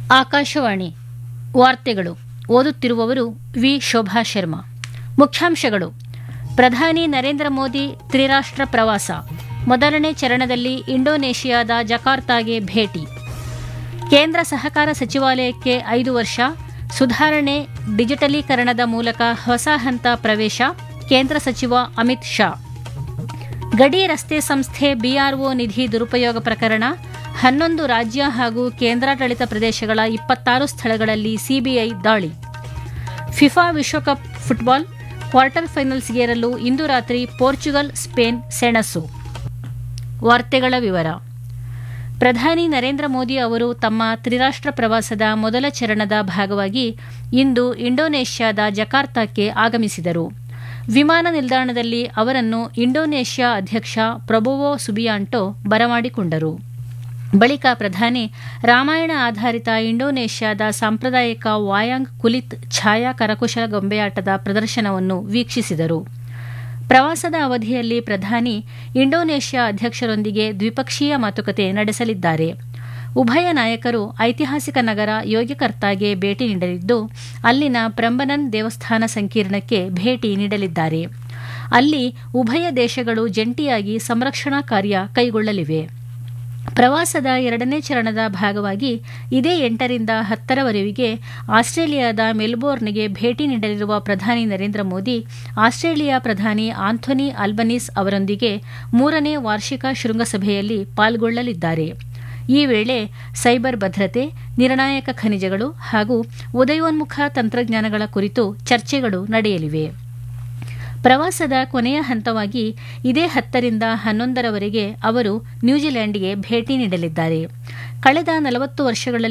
ಆಕಾಶವಾಣಿ ವಾರ್ತೆಗಳು ಓದುತ್ತಿರುವವರು ವಿ ಶೋಭಾ ಶರ್ಮಾ. ಮುಖ್ಯಾಂಶಗಳು: ಪ್ರಧಾನಿ ನರೇಂದ್ರ ಮೋದಿ ತ್ರಿರಾಷ್ಟ್ರ ಪ್ರವಾಸ, ಮೊದಲನೇ ಚರಣದಲ್ಲಿ ಇಂಡೋನೇಷಿಯಾದ ಜಕಾರ್ತಾಗೆ ಭೇಟಿ. ಕೇಂದ್ರ ಸಹಕಾರ ಸಚಿವಾಲಯಕ್ಕೆ 5 ವರ್ಷ, ಸುಧಾರಣೆ ಡಿಜಿಟಲೀಕರಣದ ಮೂಲಕ ಹೊಸ ಹಂತ ಪ್ರವೇಶ, ಕೇಂದ್ರ ಸಚಿವ ಅಮಿತ್ ಶಾ. ಗಡಿ ರಸ್ತೆ ಸಂಸ್ಥೆ ಬಿಆರ್ಒ ನಿಧಿ ದುರುಪಯೋಗ ಪ್ರಕರಣ, 11 ರಾಜ್ಯ ಹಾಗೂ ಕೇಂದ್ರಾಡಳಿತ ಪ್ರದೇಶಗಳ 26 ಸ್ಥಳಗಳಲ್ಲಿ ಸಿಬಿಐ ದಾಳಿ. ಫಿಫಾ ವಿಶ್ವಕಪ್ ಫುಟ್ಬಾಲ್ ಕ್ವಾರ್ಟರ್ ಫೈನಲ್ಸ್ಗೇರಲು ಇಂದು ರಾತ್ರಿ ಪೋರ್ಚುಗಲ್ ಸ್ಪೇನ್ ಸೆಣಸು. ವಾರ್ತೆಗಳ ವಿವರ. ಪ್ರಧಾನಿ ನರೇಂದ್ರ ಮೋದಿ ಅವರು ತಮ್ಮ ತ್ರಿರಾಷ್ಟ್ರ ಪ್ರವಾಸದ ಮೊದಲ ಚರಣದ ಭಾಗವಾಗಿ ಇಂದು ಇಂಡೋನೇಷ್ಯಾದ ಜಕಾರ್ತಾಕ್ಕೆ ಆಗಮಿಸಿದರು. ವಿಮಾನ ನಿಲ್ದಾಣದಲ್ಲಿ ಅವರನ್ನು ಇಂಡೋನೇಷ್ಯಾ ಅಧ್ಯಕ್ಷ ಪ್ರಬೋವೋ ಸುಬಿಯಾಂಟೋ ಬರಮಾಡಿಕೊಂಡರು. ಬಳಿಕ ಪ್ರಧಾನಿ ರಾಮಾಯಣ ಆಧಾರಿತ ಇಂಡೋನೇಷ್ಯಾದ ಸಾಂಪ್ರದಾಯಿಕ ವಾಯಾಂಗ್ ಕುಲಿತ್ ಛಾಯಾ ಕರಕುಶಲ ಗೊಂಬೆಯಾಟದ ಪ್ರದರ್ಶನವನ್ನು ವೀಕ್ಷಿಸಿದರು. ಪ್ರವಾಸದ ಅವಧಿಯಲ್ಲಿ ಪ್ರಧಾನಿ ಇಂಡೋನೇಷ್ಯಾ ಅಧ್ಯಕ್ಷರೊಂದಿಗೆ ದ್ವಿಪಕ್ಷೀಯ ಮಾತುಕತೆ ನಡೆಸಲಿದ್ದಾರೆ. ಉಭಯ ನಾಯಕರು ಐತಿಹಾಸಿಕ ನಗರ ಯೋಗ್ಯಕರ್ತಾಗೆ ಭೇಟಿ ನೀಡಲಿದ್ದು, ಅಲ್ಲಿನ ಪ್ರಂಬನನ್ ದೇವಸ್ಥಾನ ಸಂಕೀರ್ಣಕ್ಕೆ ಭೇಟಿ ನೀಡಲಿದ್ದಾರೆ. ಅಲ್ಲಿ ಉಭಯ ದೇಶಗಳು ಜಂಟಿಯಾಗಿ ಸಂರಕ್ಷಣಾ ಕಾರ್ಯ ಕೈಗೊಳ್ಳಲಿವೆ. ಪ್ರವಾಸದ 2ನೇ ಚರಣದ ಭಾಗವಾಗಿ ಇದೇ 8ರಿಂದ 10ರವರೆಗೆ ಆಸ್ಟ್ರೇಲಿಯಾದ ಮೆಲ್ಬೋರ್ನ್ಗೆ ಭೇಟಿ ನೀಡಲಿರುವ ಪ್ರಧಾನಿ ನರೇಂದ್ರ ಮೋದಿ ಆಸ್ಟ್ರೇಲಿಯಾ ಪ್ರಧಾನಿ ಆಂಥೋನಿ ಅಲ್ಬನೀಸ್ ಅವರೊಂದಿಗೆ 3ನೇ ವಾರ್ಷಿಕ ಶೃಂಗಸಭೆಯಲ್ಲಿ ಪಾಲ್ಗೊಳ್ಳಲಿದ್ದಾರೆ. ಈ ವೇಳೆ ಸೈಬರ್ ಭದ್ರತೆ, ನಿರ್ಣಾಯಕ ಖನಿಜಗಳು ಹಾಗೂ ಉದಯೋನ್ಮುಖ ತಂತ್ರಜ್ಞಾನಗಳ ಕುರಿತು ಚರ್ಚೆಗಳು ನಡೆಯಲಿವೆ. ಪ್ರವಾಸದ ಕೊನೆಯ ಹಂತವಾಗಿ ಇದೇ 10ರಿಂದ 11ರವರೆಗೆ ಅವರು ನ್ಯೂಜಿಲೆಂಡ್ಗೆ ಭೇಟಿ ನೀಡಲಿದ್ದಾರೆ. ಕಳೆದ 40 ವರ್ಷಗಳಲ್ಲಿ